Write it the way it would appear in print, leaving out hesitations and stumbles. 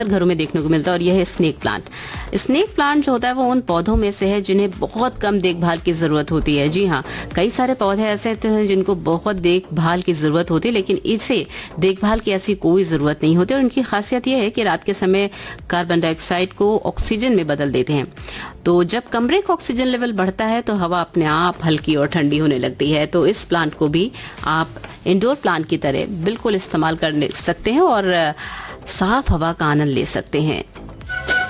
घरों में देखने को मिलता है, और यह है स्नेक प्लांट। स्नेक प्लांट जो होता है वो उन पौधों में से है जिन्हें बहुत कम देखभाल की जरूरत होती है। जी हाँ, कई सारे पौधे ऐसे हैं जिनको बहुत देखभाल की जरूरत होती है, लेकिन इसे देखभाल की ऐसी कोई जरूरत नहीं होती, और इनकी खासियत यह है कि रात के समय कार्बन डाइऑक्साइड को ऑक्सीजन में बदल देते हैं। तो जब कमरे का ऑक्सीजन लेवल बढ़ता है तो हवा अपने आप हल्की और ठंडी होने लगती है। तो इस प्लांट को भी आप इंडोर प्लांट की तरह बिल्कुल इस्तेमाल कर सकते हैं और साफ हवा का आनंद ले सकते हैं।